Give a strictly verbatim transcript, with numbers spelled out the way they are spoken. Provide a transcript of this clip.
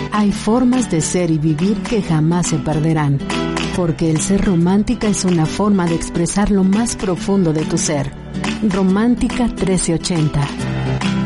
Hay formas de ser y vivir que jamás se perderán, porque el ser romántica es una forma de expresar lo más profundo de tu ser. Romántica trece ochenta.